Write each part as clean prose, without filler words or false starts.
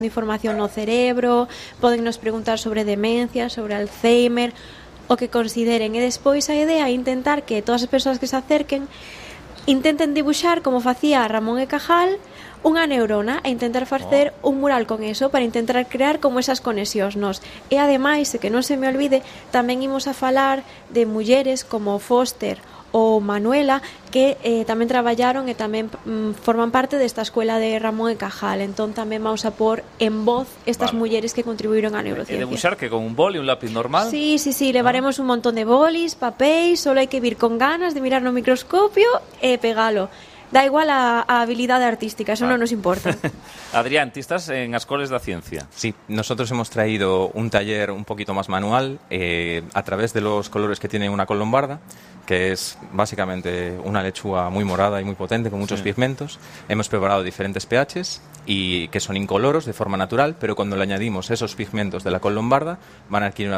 información no cerebro, podennos preguntar sobre demencia, sobre Alzheimer, o que consideren. E despois a idea é intentar que todas as persoas que se acerquen intenten dibuixar, como facía Ramón e Cajal, unha neurona e intentar facer un mural con eso para intentar crear como esas conexións nos. E ademais, que non se me olvide, tamén imos a falar de mulleres como Foster ou Manuela que tamén traballaron e tamén forman parte desta escuela de Ramón e Cajal. Entón tamén vamos a pôr en voz estas mulleres que contribuíron á neurociencia. E debuxar que con un boli, un lápiz normal? Sí, levaremos un montón de bolis, papéis, solo hai que vir con ganas de mirar no microscopio e pegalo. Da igual a habilidade artística, eso non nos importa. Adrián, ti estás en Ascoles da Ciencia. Sí, nosotros hemos traído un taller un poquito más manual a través de los colores que tiene una col lombarda, que es básicamente una lechuga muy morada y muy potente con muchos pigmentos. Hemos preparado diferentes pHs y que son incoloros de forma natural, pero cuando le añadimos esos pigmentos de la col lombarda van a adquirir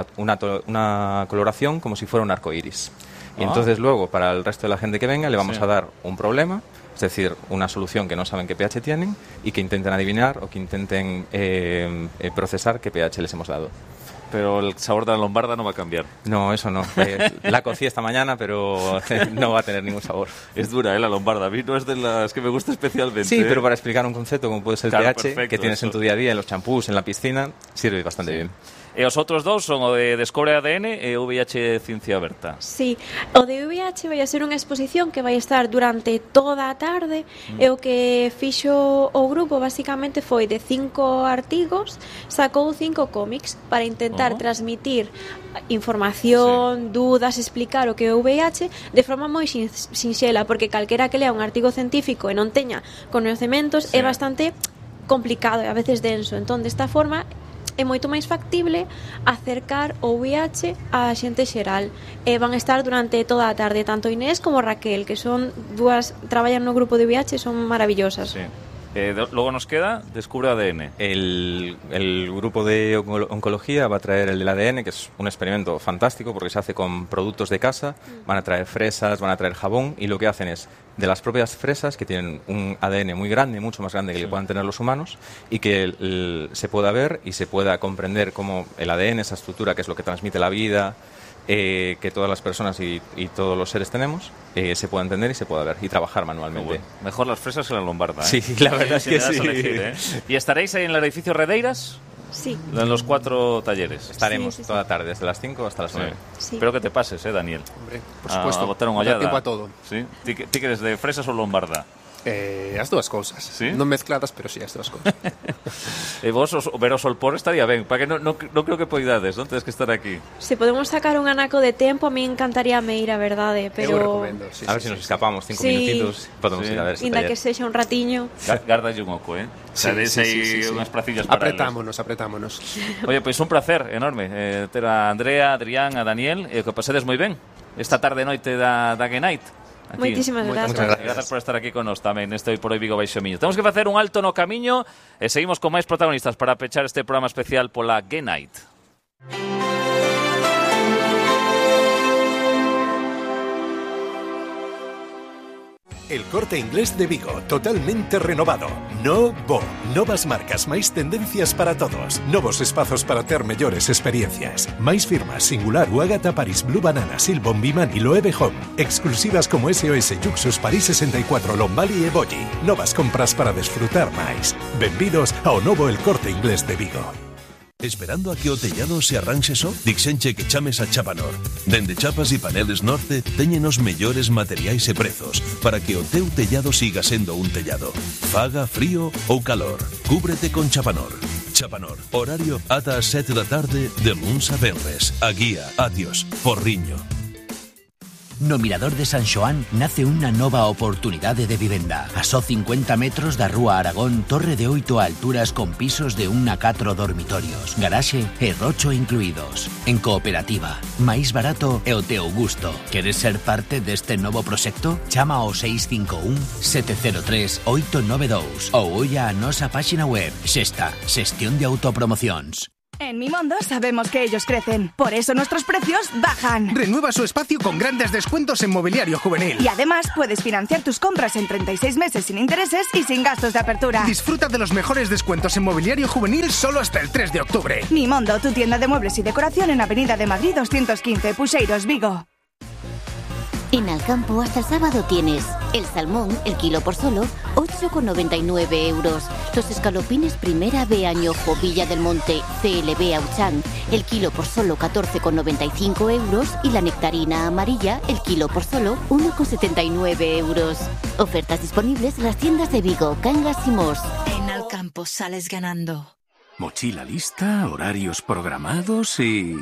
una coloración como si fuera un arco iris. Y entonces luego, para el resto de la gente que venga, le vamos a dar un problema, es decir, una solución que no saben qué pH tienen y que intenten adivinar o que intenten procesar qué pH les hemos dado. Pero el sabor de la lombarda no va a cambiar. No, eso no. La cocí esta mañana, pero no va a tener ningún sabor. Es dura, la lombarda. A mí no es de las que me gusta especialmente. Sí, pero para explicar un concepto como puede ser el pH, perfecto, que tienes en tu día a día, en los champús, en la piscina, sirve bastante bien. E os outros dous son o de Descobre ADN e o VIH Ciencia Aberta. Sí, o de VIH vai a ser unha exposición que vai estar durante toda a tarde e o que fixo o grupo basicamente foi de 5 artigos, sacou 5 cómics para intentar transmitir información, dudas, explicar o que é o VIH de forma moi sinxela, porque calquera que lea un artigo científico e non teña coñecementos é bastante complicado e a veces denso. Entón, desta forma é moito máis factible acercar o VIH á xente xeral. Van estar durante toda a tarde tanto Inés como Raquel, que son dúas, traballan no grupo de VIH, son maravillosas. Sí. Luego nos queda Descubre ADN. El grupo de oncología va a traer el del ADN, que es un experimento fantástico porque se hace con productos de casa. Van a traer fresas, van a traer jabón, y lo que hacen es de las propias fresas, que tienen un ADN muy grande, mucho más grande que el que puedan tener los humanos, y que se pueda ver y se pueda comprender cómo el ADN, esa estructura que es lo que transmite la vida, que todas las personas y todos los seres tenemos, se pueda entender y se pueda ver y trabajar manualmente. Bueno, mejor las fresas que la lombarda, ¿eh? Sí, la verdad es que sí. Elegir, ¿eh? ¿Y estaréis ahí en el edificio Redeiras? Sí. En los 4 talleres. Estaremos toda la tarde, desde las 5 hasta las 9. Sí. Espero que te pases, Daniel. Hombre, por supuesto. A botar unha ollada. Tiempo a todo. Sí. Ti que eres de fresas ou lombarda? As dúas cousas. ¿Sí? Non mezcladas, pero sí, as dúas cousas. E vos, ver o solpor estaría ben. Para que non creo que poidades, non? Tedes que estar aquí. Se podemos sacar un anaco de tempo, a mí encantaría me ir, a verdade, pero... Eu recomendo, sí, a ver si nos escapamos 5 minutitos, podemos ir a ver ese Inda taller. que sexa un ratiño. Gardalle un oco, ¿eh? Sí, sí. Unhas placillas para apretámonos. Oye, pois un placer enorme ter a Andrea, a Adrián, a Daniel, e que pasedes moi ben esta tarde noite da Gay Night. Moitísimas gracias. Gracias por estar aquí con nos tamén neste Hoy por Hoy Vigo Baixo Miño. Temos que facer un alto no camiño e seguimos con máis protagonistas para pechar este programa especial pola Gay Night. El Corte Inglés de Vigo, totalmente renovado. Novas marcas, máis tendencias para todos. Novos espazos para ter mellores experiencias. Máis firmas, Singular, Uagata, Paris, Blue Banana, Silbon, Bimani, Loewe Home. Exclusivas como SOS, Juxus, París 64, Lombali e Bolli. Novas compras para desfrutar máis. Benvidos ao novo El Corte Inglés de Vigo. Esperando a que o tellado se arranxe só? Dixenche que chames a Chapanor. Dende Chapas e Paneles Norte teñen os mellores materiais e prezos para que o teu tellado siga sendo un tellado. Faga frío ou calor. Cúbrete con Chapanor. Chapanor. Horario ata as 7 da tarde de luns a venres. A guía, adiós, Porriño. No Mirador de San Xoán nace unha nova oportunidade de vivenda. A só 50 metros da Rúa Aragón, torre de 8 alturas con pisos de 1 a 4 dormitorios, garaxe e rocho incluídos. En cooperativa, máis barato e o teu gusto. Queres ser parte deste novo proxecto? Chama ao 651 703 892 ou olla a nosa páxina web Xesta, Xestión de Autopromocións. En Mimondo sabemos que ellos crecen, por eso nuestros precios bajan. Renueva su espacio con grandes descuentos en mobiliario juvenil. Y además puedes financiar tus compras en 36 meses sin intereses y sin gastos de apertura. Disfruta de los mejores descuentos en mobiliario juvenil solo hasta el 3 de octubre. Mimondo, tu tienda de muebles y decoración en Avenida de Madrid 215, Puxeiros, Vigo. En Alcampo hasta el sábado tienes el salmón, el kilo por solo 8,99 €. Los escalopines primera B añojo Villa del Monte CLB Auchan, el kilo por solo 14,95 € y la nectarina amarilla, el kilo por solo 1,79 €. Ofertas disponibles en las tiendas de Vigo, Cangas y Mos. En Alcampo sales ganando. Mochila lista, horarios programados y...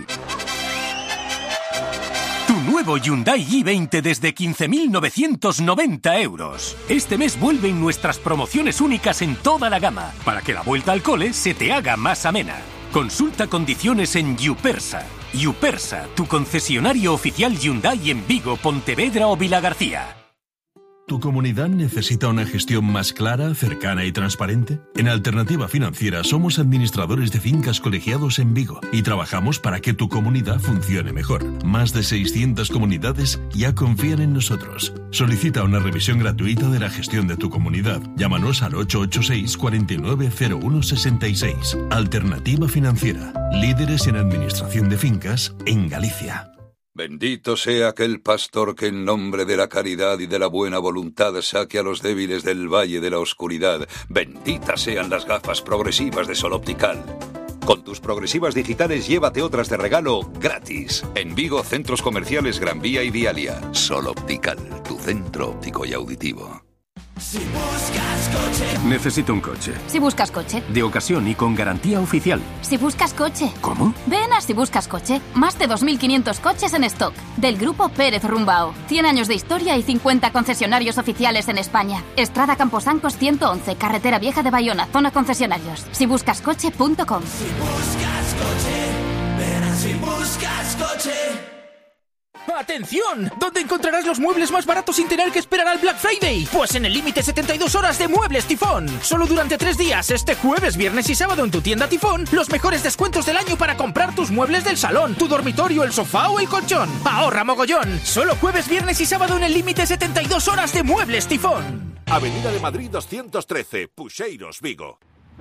Tu nuevo Hyundai i20 desde 15.990 €. Este mes vuelven nuestras promociones únicas en toda la gama, para que la vuelta al cole se te haga más amena. Consulta condiciones en Yupersa. Yupersa, tu concesionario oficial Hyundai en Vigo, Pontevedra o Vilagarcía. ¿Tu comunidad necesita una gestión más clara, cercana y transparente? En Alternativa Financiera somos administradores de fincas colegiados en Vigo y trabajamos para que tu comunidad funcione mejor. Más de 600 comunidades ya confían en nosotros. Solicita una revisión gratuita de la gestión de tu comunidad. Llámanos al 886 490166. Alternativa Financiera. Líderes en administración de fincas en Galicia. Bendito sea aquel pastor que en nombre de la caridad y de la buena voluntad saque a los débiles del valle de la oscuridad. Benditas sean las gafas progresivas de Sol Optical. Con tus progresivas digitales llévate otras de regalo gratis. En Vigo, centros comerciales Gran Vía y Vialia. Sol Optical, tu centro óptico y auditivo. Si buscas coche. Necesito un coche. Si buscas coche. De ocasión y con garantía oficial. Si buscas coche. ¿Cómo? Ven a Si buscas coche. Más de 2.500 coches en stock. Del grupo Pérez Rumbao. 100 años de historia y 50 concesionarios oficiales en España. Estrada Camposancos 111, Carretera Vieja de Bayona, zona concesionarios. Sibuscascoche.com. Si buscas coche. Ven a Si buscas coche. ¡Atención! ¿Dónde encontrarás los muebles más baratos sin tener que esperar al Black Friday? Pues en el límite 72 horas de Muebles Tifón. Solo durante 3 días, este jueves, viernes y sábado en tu tienda Tifón, los mejores descuentos del año para comprar tus muebles del salón, tu dormitorio, el sofá o el colchón. ¡Ahorra mogollón! Solo jueves, viernes y sábado en el límite 72 horas de Muebles Tifón. Avenida de Madrid 213, Puxeiros, Vigo.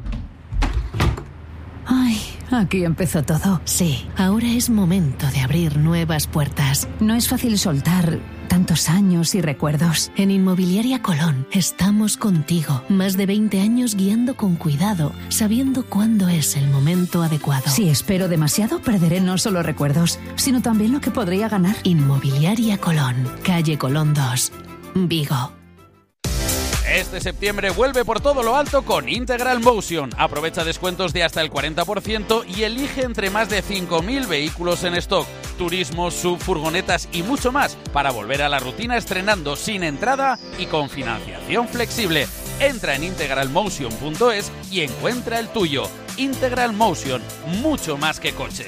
Ay, aquí empezó todo. Sí, ahora es momento de abrir nuevas puertas. No es fácil soltar tantos años y recuerdos. En Inmobiliaria Colón estamos contigo. Más de 20 años guiando con cuidado, sabiendo cuándo es el momento adecuado. Si espero demasiado, perderé no solo recuerdos, sino también lo que podría ganar. Inmobiliaria Colón, calle Colón 2, Vigo. Este septiembre vuelve por todo lo alto con Integral Motion. Aprovecha descuentos de hasta el 40% y elige entre más de 5.000 vehículos en stock, turismos, sub, furgonetas y mucho más para volver a la rutina estrenando sin entrada y con financiación flexible. Entra en integralmotion.es y encuentra el tuyo. Integral Motion, mucho más que coches.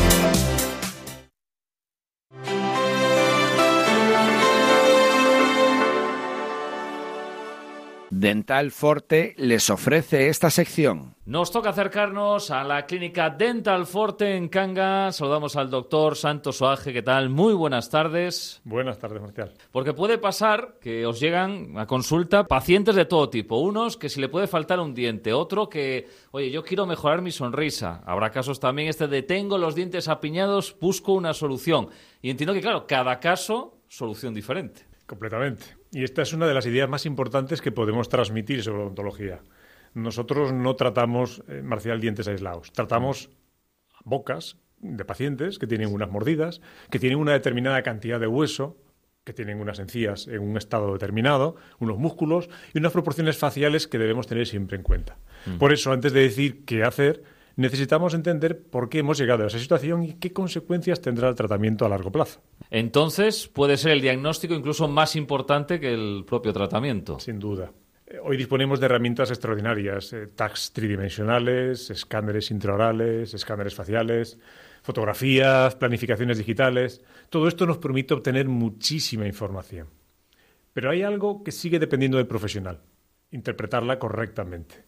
Dental Forte les ofrece esta sección. Nos toca acercarnos a la clínica Dental Forte en Cangas. Saludamos al doctor Santos Oaje. ¿Qué tal? Muy buenas tardes. Buenas tardes, Marcial. Porque puede pasar que os llegan a consulta pacientes de todo tipo. Unos que si le puede faltar un diente, otro que, oye, yo quiero mejorar mi sonrisa. Habrá casos también de tengo los dientes apiñados, busco una solución. Y entiendo que, claro, cada caso, solución diferente. Completamente. Y esta es una de las ideas más importantes que podemos transmitir sobre odontología. Nosotros no tratamos, Marcial, dientes aislados. Tratamos bocas de pacientes que tienen unas mordidas, que tienen una determinada cantidad de hueso, que tienen unas encías en un estado determinado, unos músculos y unas proporciones faciales que debemos tener siempre en cuenta. Por eso, antes de decir qué hacer, necesitamos entender por qué hemos llegado a esa situación y qué consecuencias tendrá el tratamiento a largo plazo. Entonces, puede ser el diagnóstico incluso más importante que el propio tratamiento. Sin duda. Hoy disponemos de herramientas extraordinarias, tags tridimensionales, escáneres intraorales, escáneres faciales, fotografías, planificaciones digitales. Todo esto nos permite obtener muchísima información. Pero hay algo que sigue dependiendo del profesional, interpretarla correctamente.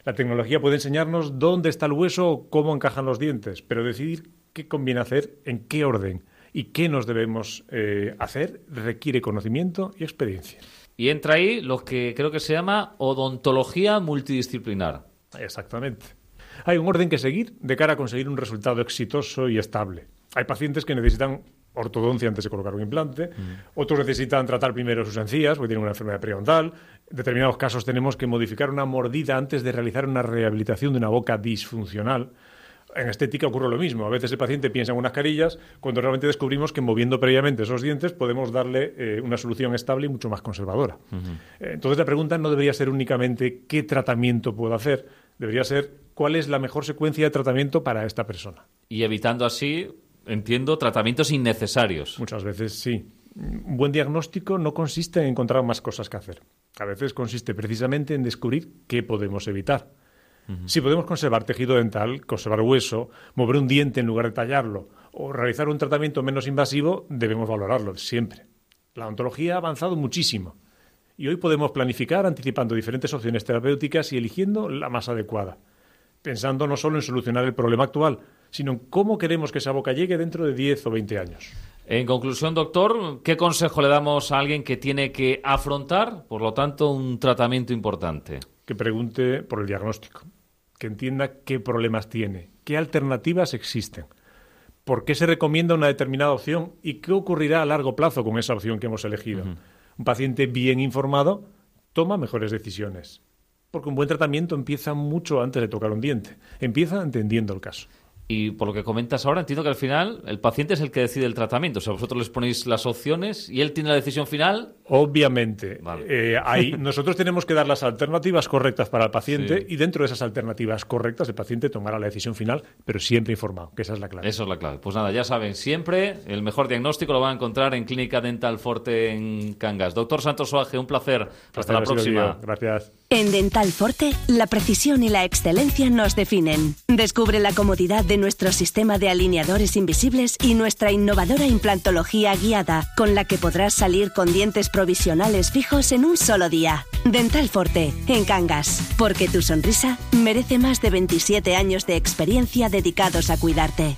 La tecnología puede enseñarnos dónde está el hueso o cómo encajan los dientes, pero decidir qué conviene hacer, en qué orden y qué nos debemos hacer requiere conocimiento y experiencia. Y entra ahí lo que creo que se llama odontología multidisciplinar. Exactamente. Hay un orden que seguir de cara a conseguir un resultado exitoso y estable. Hay pacientes que necesitan ortodoncia antes de colocar un implante, otros necesitan tratar primero sus encías porque tienen una enfermedad periodontal. En determinados casos tenemos que modificar una mordida antes de realizar una rehabilitación de una boca disfuncional. En estética ocurre lo mismo. A veces el paciente piensa en unas carillas cuando realmente descubrimos que moviendo previamente esos dientes podemos darle una solución estable y mucho más conservadora. Entonces la pregunta no debería ser únicamente qué tratamiento puedo hacer, debería ser cuál es la mejor secuencia de tratamiento para esta persona. Y evitando así, entiendo, tratamientos innecesarios. Muchas veces sí. Un buen diagnóstico no consiste en encontrar más cosas que hacer. A veces consiste precisamente en descubrir qué podemos evitar. Si podemos conservar tejido dental, conservar hueso, mover un diente en lugar de tallarlo o realizar un tratamiento menos invasivo, debemos valorarlo siempre. La odontología ha avanzado muchísimo y hoy podemos planificar anticipando diferentes opciones terapéuticas y eligiendo la más adecuada, pensando no solo en solucionar el problema actual, sino en cómo queremos que esa boca llegue dentro de 10 o 20 años. En conclusión, doctor, ¿qué consejo le damos a alguien que tiene que afrontar, por lo tanto, un tratamiento importante? Que pregunte por el diagnóstico, que entienda qué problemas tiene, qué alternativas existen, por qué se recomienda una determinada opción y qué ocurrirá a largo plazo con esa opción que hemos elegido. Un paciente bien informado toma mejores decisiones, porque un buen tratamiento empieza mucho antes de tocar un diente, empieza entendiendo el caso. Y por lo que comentas ahora, entiendo que al final el paciente es el que decide el tratamiento. O sea, vosotros les ponéis las opciones y él tiene la decisión final. Obviamente. Vale. Nosotros tenemos que dar las alternativas correctas para el paciente y dentro de esas alternativas correctas el paciente tomará la decisión final, pero siempre informado, que esa es la clave. Eso es la clave. Pues nada, ya saben, siempre el mejor diagnóstico lo van a encontrar en Clínica Dental Forte en Cangas. Doctor Santos Soaje, un placer. Hasta la próxima. Gracias. En Dental Forte, la precisión y la excelencia nos definen. Descubre la comodidad de nuestro sistema de alineadores invisibles y nuestra innovadora implantología guiada, con la que podrás salir con dientes provisionales fijos en un solo día. Dental Forte, en Cangas, porque tu sonrisa merece más de 27 años de experiencia dedicados a cuidarte.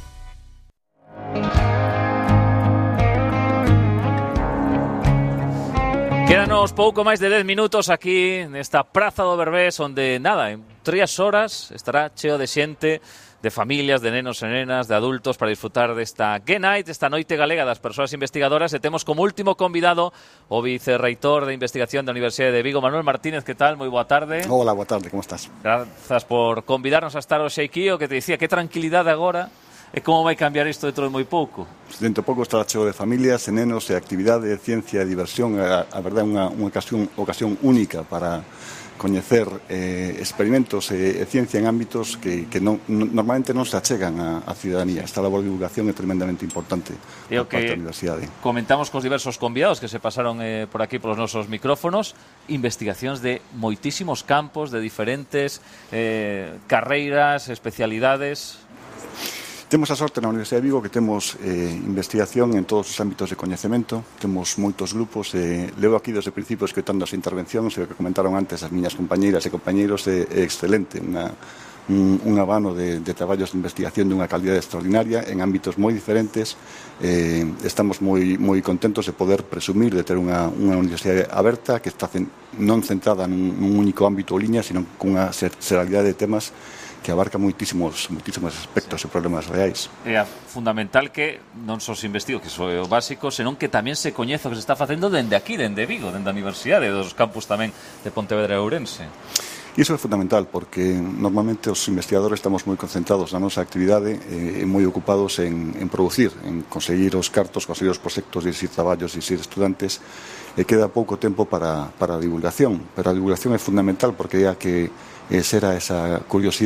Quédanos pouco máis de 10 minutos aquí nesta Praza do Berbés, onde, nada, en 3 horas estará cheo de xente, de familias, de nenos e nenas, de adultos, para disfrutar desta Gay Night, esta noite galega das persoas investigadoras. E temos como último convidado o vicerreitor de investigación da Universidade de Vigo, Manuel Martínez. Que tal? Moi boa tarde. Hola, boa tarde, como estás? Grazas por convidarnos a estar hoxe aquí. O que te dicía, que tranquilidade agora. E como vai cambiar isto dentro de moi pouco? Dentro de pouco estará cheo de familias, e nenos, e actividade, ciencia e diversión. A verdade é unha ocasión única para coñecer experimentos e ciencia en ámbitos que normalmente non se achegan á ciudadanía. Esta labor de divulgación é tremendamente importante por parte da universidade. Comentamos cos diversos convidados que se pasaron por aquí polos nosos micrófonos, investigacións de moitísimos campos, de diferentes carreiras, especialidades. Temos a sorte na Universidade de Vigo que temos investigación en todos os ámbitos de coñecemento, temos moitos grupos, levo aquí desde principios escoitando as intervencións, e o que comentaron antes as miñas compañeiras e compañeiros é excelente, un abano de traballos de investigación dunha calidade extraordinaria en ámbitos moi diferentes. Estamos moi contentos de poder presumir de ter unha universidade aberta que está non centrada nun único ámbito ou liña, sino con unha seralidade de temas que abarca moitísimos aspectos e problemas reais. É fundamental que non só se investigue, que iso é o básico, senón que tamén se coñeza o que se está facendo dende aquí, dende Vigo, dende a Universidade, dos campus tamén de Pontevedra e Ourense. E iso é fundamental, porque normalmente os investigadores estamos moi concentrados na nosa actividade e moi ocupados en producir, en conseguir os cartos, conseguir os proxectos, dirixir traballos, dirixir estudantes, e queda pouco tempo para a divulgación. Pero a divulgación é fundamental porque é a que xera esa curiosidade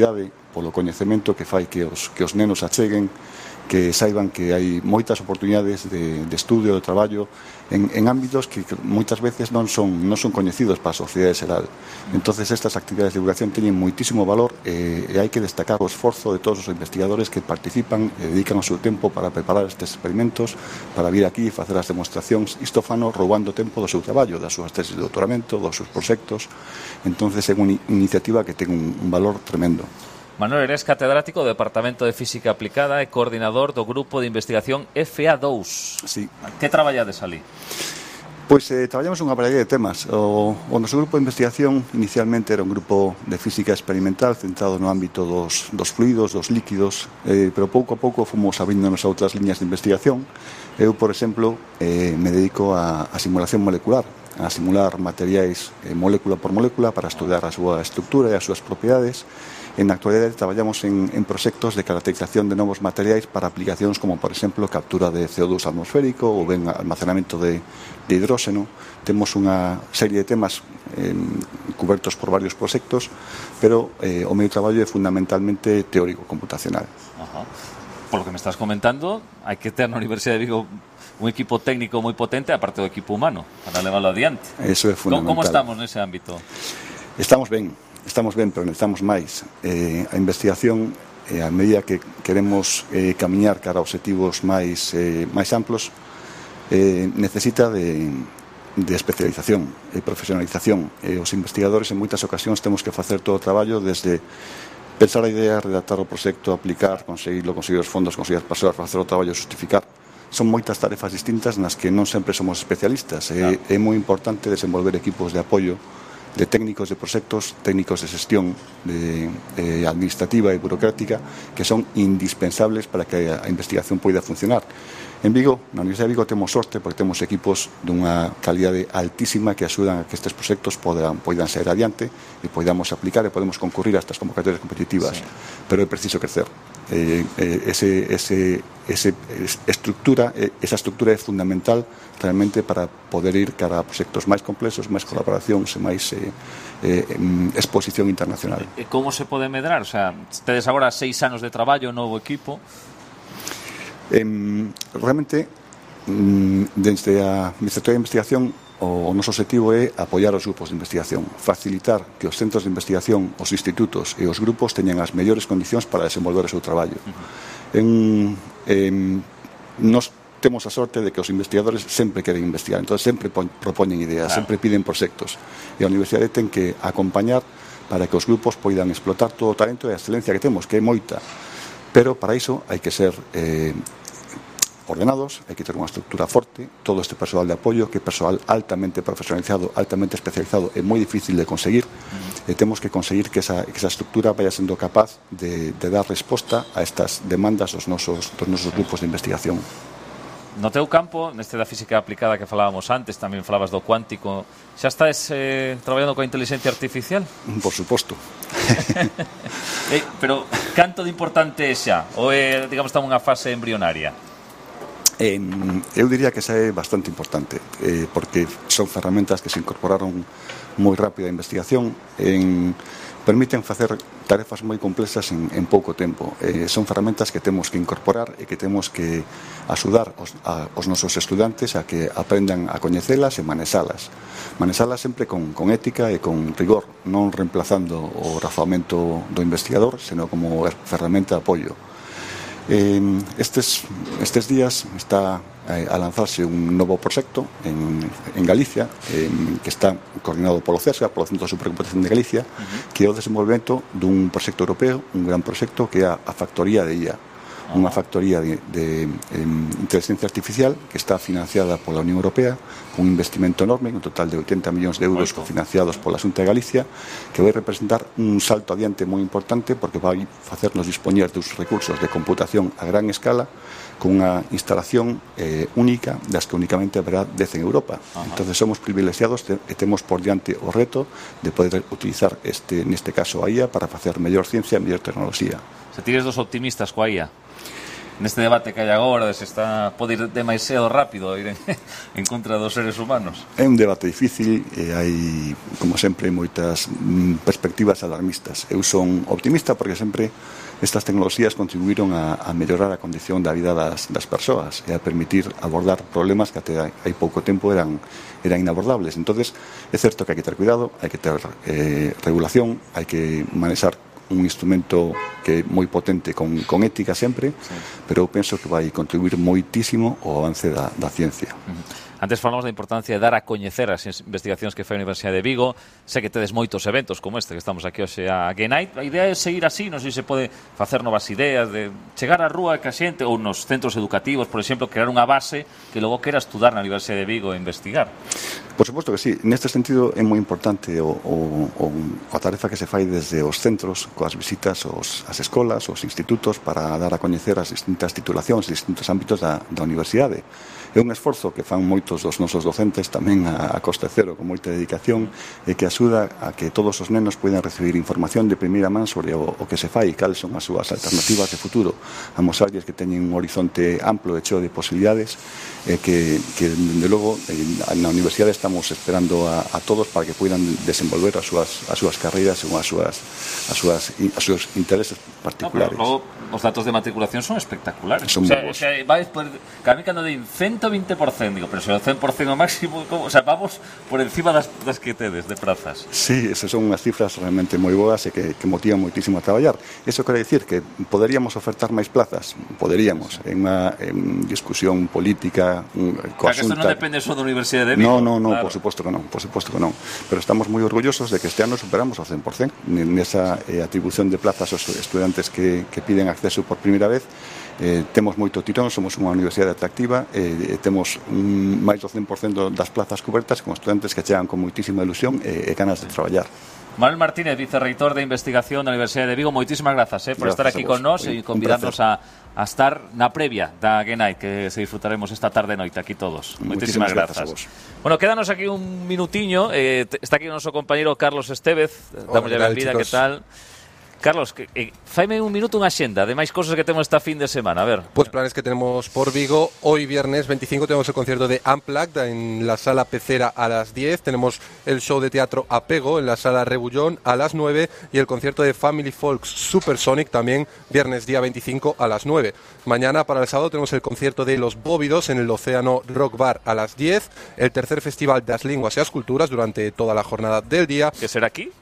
polo coñecemento que fai que os nenos acheguen, que saiban que hai moitas oportunidades de estudio, de traballo en ámbitos que moitas veces non son coñecidos para a sociedade xeral. Entonces estas actividades de divulgación teñen moitísimo valor e hai que destacar o esforzo de todos os investigadores que participan e dedican o seu tempo para preparar estes experimentos, para vir aquí e facer as demostracións. Isto fano roubando tempo do seu traballo, das súas tesis de doutoramento, dos seus proxectos. Entonces é unha iniciativa que ten un valor tremendo. Manuel, eres catedrático do Departamento de Física Aplicada e coordinador do Grupo de Investigación FA2. Sí. Que traballades ali? Pois traballamos unha variedade de temas. O noso grupo de investigación inicialmente era un grupo de física experimental centrado no ámbito dos fluidos, dos líquidos, pero pouco a pouco fomos abriéndonos a outras liñas de investigación. Eu, por exemplo, me dedico a simulación molecular, a simular materiais molécula por molécula para estudar a súa estructura e as súas propiedades. En a actualidade traballamos en proxectos de caracterización de novos materiais para aplicacións como, por exemplo, captura de CO2 atmosférico ou ben almacenamento de hidróxeno. Temos unha serie de temas cubertos por varios proxectos, pero o meu traballo é fundamentalmente teórico computacional. Ajá. Por lo que me estás comentando, hai que ter na Universidade de Vigo un equipo técnico moi potente, aparte do equipo humano, para levarlo adiante. Eso é fundamental. Como estamos nese ámbito? Estamos ben, pero necesitamos máis. A investigación, a medida que queremos camiñar cara a obxectivos máis amplos, necesita de especialización e profesionalización. Os investigadores en moitas ocasións temos que facer todo o traballo desde pensar a idea, redactar o proxecto, aplicar, conseguir os fondos, conseguir as persoas para facer o traballo, justificar. Son moitas tarefas distintas nas que non sempre somos especialistas. É moi importante desenvolver equipos de apoio de técnicos de proxectos, técnicos de xestión administrativa e burocrática que son indispensables para que a investigación poida funcionar. En Vigo, na Universidade de Vigo, temos sorte porque temos equipos dunha calidade altísima que axudan a que estes proxectos poidan sair adiante e poidamos aplicar e podemos concurrir a estas convocatorias competitivas. Sí. Pero é preciso crecer. Esa estructura é fundamental realmente para poder ir cara a proxectos máis complexos, máis colaboracións e máis exposición internacional. E como se pode medrar? O sea, tedes agora 6 anos de traballo, novo equipo. Realmente, desde a Ministerio de Investigación, o noso objetivo é apoiar os grupos de investigación, facilitar que os centros de investigación, os institutos e os grupos teñan as mellores condicións para desenvolver o seu traballo. Nos temos a sorte de que os investigadores sempre queren investigar, entón sempre propoñen ideas, sempre piden proxectos, e a universidade ten que acompañar para que os grupos poidan explotar todo o talento e a excelencia que temos, que é moita, pero para iso hai que ser ordenados, hai que ter unha estructura forte, todo este persoal de apoio, que é persoal altamente profesionalizado, altamente especializado, é moi difícil de conseguir, e temos que conseguir que esa estructura vaya sendo capaz de dar resposta a estas demandas dos nosos grupos de investigación. No teu campo, neste da física aplicada que falábamos antes, tamén falabas do cuántico, xa estás traballando coa inteligencia artificial? Por suposto. Pero canto de importante é xa? Ou é, digamos, está unha fase embrionaria? Eu diría que xa é bastante importante, porque son ferramentas que se incorporaron moi rápido a investigación, permiten facer tarefas moi complexas en pouco tempo. Son ferramentas que temos que incorporar e que temos que axudar aos nosos estudantes a que aprendan a coñecelas e manexalas. Manexalas sempre con ética e con rigor, non reemplazando o razoamento do investigador, senón como ferramenta de apoio. Estes días está a lanzarse un novo proxecto en Galicia, que está coordinado polo CESGA, polo Centro de Supercomputación de Galicia, que é o desenvolvemento dun proxecto europeo, un gran proxecto que é a factoría de IA, unha factoría de inteligencia artificial que está financiada pola Unión Europea con un investimento enorme, un total de 80 millóns de euros financiados pola Xunta de Galicia, que vai representar un salto adiante moi importante porque vai facernos dispoñer dos recursos de computación a gran escala con unha instalación única das que únicamente haberá 10 en Europa. Entonces somos privilexiados e temos por diante o reto de poder utilizar neste caso a IA para facer mellor ciencia e mellor tecnoloxía. Se tires dos optimistas coa IA? neste debate que hai agora, de se pode ir demasiado rápido ir en contra dos seres humanos? É un debate difícil e hai, como sempre, moitas perspectivas alarmistas. Eu son optimista porque sempre estas tecnologías contribuíron a mellorar a condición da vida das persoas e a permitir abordar problemas que até hai pouco tempo eran inabordables. Entonces, é certo que hai que ter cuidado, hai que ter regulación, hai que manexar un instrumento que é moi potente con ética sempre, pero eu penso que vai contribuir moitísimo ao avance da ciencia. Antes falamos da importancia de dar a coñecer as investigacións que fai a Universidade de Vigo. Sei que tedes moitos eventos como este que estamos aquí hoxe a G-Night. A idea é seguir así, non sei se pode facer novas ideas de chegar á rúa que a xente, ou nos centros educativos, por exemplo, crear unha base que logo quera estudar na Universidade de Vigo e investigar. Por suposto que sí. Neste sentido é moi importante a tarefa que se fai desde os centros, coas visitas ás escolas, aos institutos, para dar a coñecer as distintas titulacións, os distintos ámbitos da universidade. É un esforzo que fan moitos dos nosos docentes tamén a coste cero, con moita dedicación, e que axuda a que todos os nenos poidan recibir información de primeira man sobre o que se fai e cales son as súas alternativas de futuro. Amosarlles que teñen un horizonte amplo e cheo de posibilidades, que dende logo na universidade estamos esperando a todos para que poidan desenvolver as súas carreiras según os seus intereses particulares. No, pero logo os datos de matriculación son espectaculares. Son bons. Vais por, que a mí cando de 120%, digo, pero se o 100% o máximo, o sea, vamos por encima das que tedes de prazas. Sí, esas son unhas cifras realmente moi boas e que motivan moitísimo a traballar. Eso quere dicir que poderíamos ofertar máis plazas, poderíamos, en unha discusión política, Claro, que isto non depende só da Universidade de Vigo. No, claro. por suposto que non. Pero estamos moi orgullosos de que este ano superamos o 100% nesa atribución de plazas aos estudantes que piden acceso por primeira vez. Temos moito tirón, somos unha universidade atractiva, temos máis do 100% das plazas cobertas con estudantes que chegan con moitísima ilusión e ganas de traballar. Manuel Martínez, vicerreitor de investigación da Universidade de Vigo, moitísimas grazas por estar aquí con nós e convidarnos a estar na previa da G-Night, que se disfrutaremos esta tarde e noite aquí todos. Moitísimas grazas. Bueno, quédanos aquí un minutiño. Está aquí o noso compañeiro Carlos Estévez. Damos a benvida, que tal? Carlos, faime un minuto unha xenda de máis cosas que temos esta fin de semana, a ver. Pues planes que tenemos por Vigo. Hoy viernes 25 tenemos el concierto de Unplugged en la sala Pecera a las 10. Tenemos el show de teatro Apego en la sala Rebullón a las 9 y el concierto de Family Folks Supersonic también viernes día 25 a las 9. Mañana para el sábado tenemos el concierto de Los Bóvidos en el Océano Rock Bar a las 10. El tercer festival das Linguas e as Culturas durante toda la jornada del día. Que será aquí,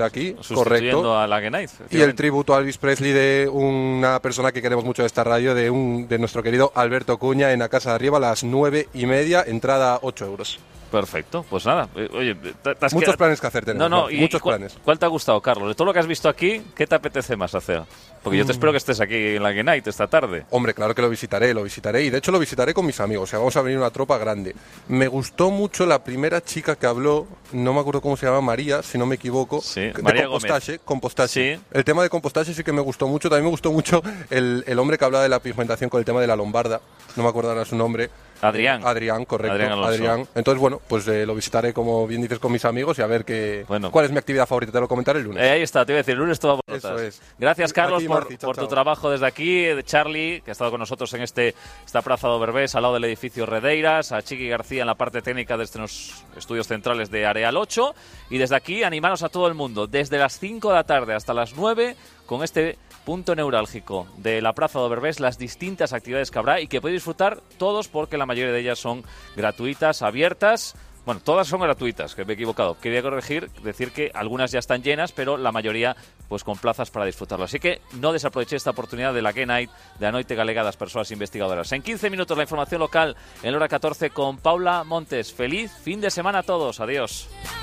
correcto. A la G-Night. Y el tributo a Elvis Presley de una persona que queremos mucho de esta radio, de nuestro querido Alberto Cuña, en la Casa de Arriba a las 9:30, entrada 8 euros. Perfecto, pues nada. Oye, muchos planes que hacer tenemos. Muchos planes. ¿Cuál te ha gustado, Carlos? De todo lo que has visto aquí, ¿qué te apetece más hacer? Porque yo te espero que estés aquí en la G-Night esta tarde. Hombre, claro que lo visitaré y de hecho lo visitaré con mis amigos, o sea, vamos a venir una tropa grande. Me gustó mucho la primera chica que habló, no me acuerdo cómo se llama, María, si no me equivoco, sí, de María compostaje. Sí. El tema de compostaje sí que me gustó mucho, también me gustó mucho el hombre que hablaba de la pigmentación con el tema de la lombarda, no me acuerdo ahora su nombre. Adrián, correcto. Adrián. Entonces, bueno, pues lo visitaré, como bien dices, con mis amigos y a ver cuál es mi actividad favorita. Te lo comentaré el lunes. Ahí está, te iba a decir, el lunes tomamos notas. Eso es. Gracias, Carlos, ti, por chao. tu trabajo desde aquí. De Charlie, que ha estado con nosotros en esta Praza do Berbés, al lado del edificio Redeiras. A Chiqui García en la parte técnica desde los estudios centrales de Areal 8. Y desde aquí, animaros a todo el mundo, desde las 5 de la tarde hasta las 9, con este punto neurálgico de la Praza do Berbés, las distintas actividades que habrá y que podéis disfrutar todos, porque la mayoría de ellas son gratuitas, abiertas. Bueno, todas son gratuitas, que me he equivocado. Quería decir que algunas ya están llenas, pero la mayoría pues con plazas para disfrutarlo. Así que no desaprovechéis esta oportunidad de la G-Night de Anoite Galega das Persoas Investigadoras. En 15 minutos la información local en la hora 14 con Paula Montes. Feliz fin de semana a todos. Adiós.